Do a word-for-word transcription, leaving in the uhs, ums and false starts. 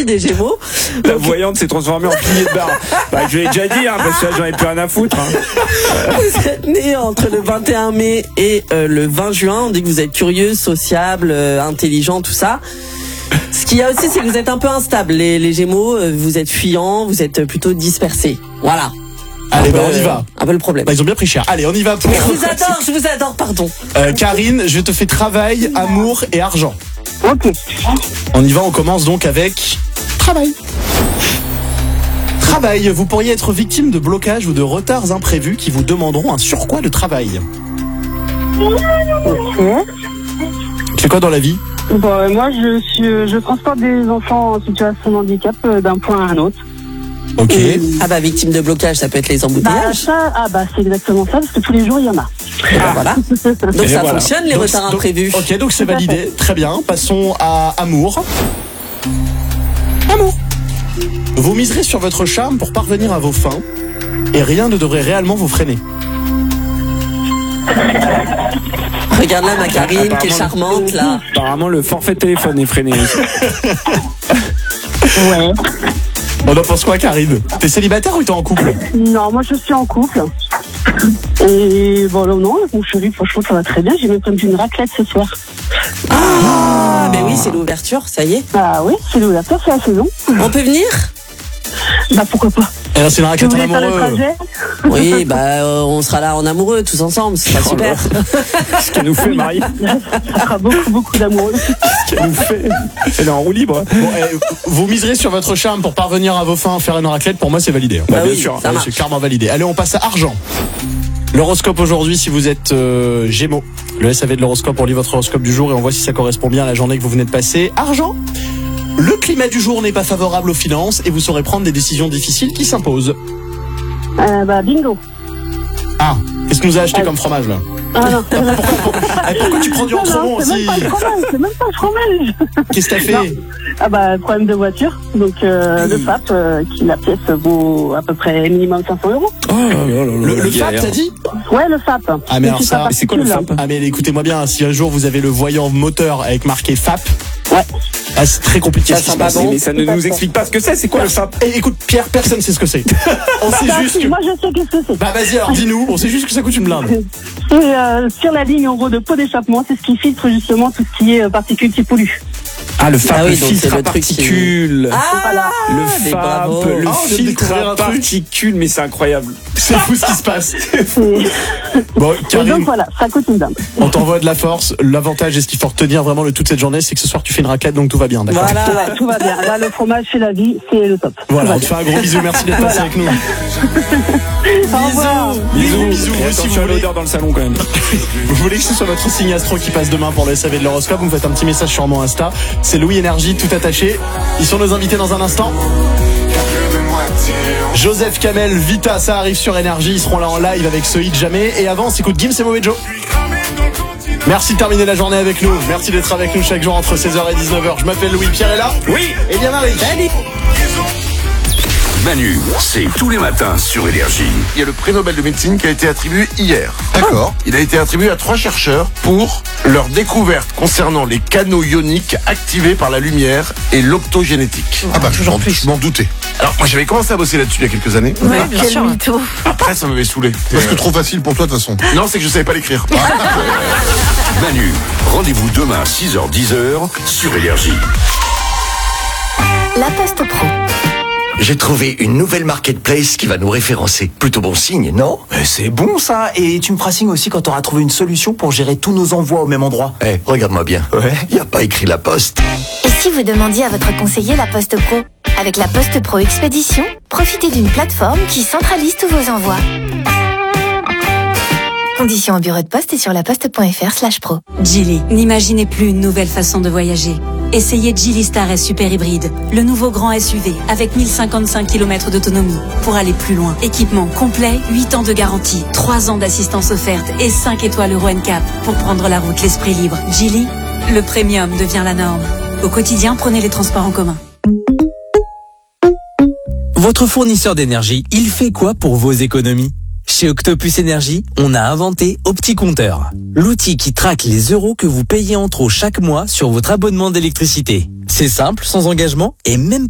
vie des Gémeaux. La Donc, voyante s'est transformée en pilier de bar. Bah, je l'ai déjà dit, hein, parce que là, j'en ai plus rien à foutre. Hein. Vous êtes né entre le vingt et un mai et euh, le vingt juin. On dit que vous êtes curieux, sociable, euh, intelligent, tout ça. Ce qu'il y a aussi, c'est que vous êtes un peu instable. Les, les Gémeaux, euh, vous êtes fuyants, vous êtes plutôt dispersés. Voilà. Allez, un bah peu, on y va. Un peu le problème. Bah, ils ont bien pris cher. Allez, on y va pour... Je vous adore, je vous adore, pardon. Euh, Karine, je te fais travail, amour et argent. Ok. On y va, on commence donc avec travail. Travail, vous pourriez être victime de blocages ou de retards imprévus qui vous demanderont un surcroît de travail. Ok. Tu fais quoi dans la vie? Bon, moi, je suis, je transporte des enfants en situation de handicap euh, d'un point à un autre. Ok. Et, Ah bah victime de blocage, ça peut être les bah, embouteillages. ça, ah bah c'est exactement ça, parce que tous les jours, il y en a. Et bah, voilà. Donc Et ça voilà. fonctionne, les Donc, retards donc, imprévus. Ok, donc c'est validé. Très bien. Passons à amour. Amour. Vous miserez sur votre charme pour parvenir à vos fins et rien ne devrait réellement vous freiner. Regarde là ma Karine qui est Apparemment, charmante là. Apparemment, le forfait de téléphone est freiné. Ouais. On en pense quoi, Karine? T'es célibataire ou t'es en couple? Non, moi, je suis en couple. Et bon, non, non, mon chéri, franchement, ça va très bien. J'ai même prévu une raclette ce soir. Ah, ben oui, c'est l'ouverture, ça y est. Ah oui, c'est l'ouverture, c'est la saison. On peut venir? Bah pourquoi pas. Et là, c'est une Vous raquette en voulez faire le amoureux. trajet? Oui, bah euh, on sera là en amoureux tous ensemble, ce sera super. Ce qu'elle nous fait, Marie. Ça fera beaucoup, beaucoup d'amoureux. Ce qu'elle nous fait. Elle est en roue libre. Bon, eh, vous miserez sur votre charme pour parvenir à vos fins, faire une raclette. Pour moi, c'est validé. Bah, Bah bien oui, sûr. ça Ouais, marche. c'est clairement validé. Allez, on passe à argent. L'horoscope aujourd'hui, si vous êtes euh, Gémeaux. Le S A V de l'horoscope, on lit votre horoscope du jour et on voit si ça correspond bien à la journée que vous venez de passer. Argent. Le climat du jour n'est pas favorable aux finances et vous saurez prendre des décisions difficiles qui s'imposent. Euh, bah bingo. Ah, qu'est-ce que nous a acheté Ah. comme fromage là? Ah non, c'est même Ah, pourquoi tu prends du non, entrecot non, c'est aussi? même pas le fromage, c'est même pas le fromage. Qu'est-ce que t'as fait? Non. Ah bah problème de voiture, donc euh, le F A P, euh, qui la pièce vaut à peu près minimum cinq cents euros. Oh là là là là, Le, le la F A P, galère. t'as dit? Ouais, le F A P. Ah, mais alors c'est ça- pas mais c'est quoi le particule, F A P? Ah mais écoutez-moi bien, si un jour vous avez le voyant moteur avec marqué F A P, Ouais. ah, c'est très compliqué Ça ce qui se sent pas passe. bon. Mais ça ne nous explique pas ce que c'est. C'est quoi le F A P? Et écoute, Pierre, personne sait ce que c'est. On sait Bah, juste si, que... moi je sais qu'est-ce que c'est. Bah vas-y alors, dis-nous, on sait juste que ça coûte une blinde. C'est euh, sur la ligne en gros de pot d'échappement, c'est ce qui filtre justement tout ce qui est euh, particules qui polluent. Ah, le F A P, Ah oui, le donc filtre c'est à le truc qui- particules. Ah, Voilà. Le mais F A bravo. P, le Ah, on vient de filtre découvrir à un truc. particules, mais c'est incroyable. C'est fou ce qui se passe. Et, Bon, et donc Karine, voilà, ça coûte une dame. on t'envoie de la force. L'avantage et ce qu'il faut retenir vraiment de toute cette journée, c'est que ce soir tu fais une raclette, donc tout va bien, d'accord? Voilà. Ouais, tout va bien. Là, le fromage, c'est la vie, c'est le top. Voilà, Tout on va te fait un gros bisou, merci d'être passé avec nous. bien. Au revoir. Bisous, bisous, Et vous aussi, attention vous à voulez, l'odeur dans le salon quand même. vous voulez que ce soit votre signe astro qui passe demain pour le S A V de l'horoscope, vous me faites un petit message sur mon Insta. C'est Louis Énergie, tout attaché. Ils sont nos invités dans un instant. Joseph Kamel, Vita, ça arrive sur Énergie. Ils seront là en live avec ce hit jamais. Et avant, on s'écoute Gims et Mauvais Joe. Merci de terminer la journée avec nous. Merci d'être avec nous chaque jour entre seize heures et dix-neuf heures. Je m'appelle Louis, Pierre est là. Oui. Et bien Marie. Manu, c'est tous les matins sur Énergie. Il y a le prix Nobel de médecine qui a été attribué hier. D'accord. Il a été attribué à trois chercheurs pour leur découverte concernant les canaux ioniques activés par la lumière et l'optogénétique. Ah bah, je m'en- je m'en doutais. Alors, moi, j'avais commencé à bosser là-dessus il y a quelques années. Ouais, bien sûr. Après, ça m'avait saoulé. Parce que trop facile pour toi, de toute façon. Non, c'est que je savais pas l'écrire. Manu, rendez-vous demain six heures dix heures sur Énergie. La Poste Pro. J'ai trouvé une nouvelle marketplace qui va nous référencer. Plutôt bon signe, non? Mais c'est bon ça. Et tu me feras signe aussi quand tu auras trouvé une solution pour gérer tous nos envois au même endroit. Eh, regarde-moi bien. Ouais. Y a pas écrit la poste. Et si vous demandiez à votre conseiller La Poste Pro? Avec la Poste Pro Expédition, profitez d'une plateforme qui centralise tous vos envois. Conditions au bureau de poste et sur laposte.fr slash pro. Geely, n'imaginez plus une nouvelle façon de voyager. Essayez Geely Star S Super Hybride, le nouveau grand S U V avec mille cinquante-cinq kilomètres d'autonomie pour aller plus loin. Équipement complet, huit ans de garantie, trois ans d'assistance offerte et cinq étoiles Euro N C A P pour prendre la route l'esprit libre. Geely, le premium devient la norme. Au quotidien, prenez les transports en commun. Votre fournisseur d'énergie, il fait quoi pour vos économies? Chez Octopus Énergie, on a inventé OptiCompteur, l'outil qui traque les euros que vous payez en trop chaque mois sur votre abonnement d'électricité. C'est simple, sans engagement et même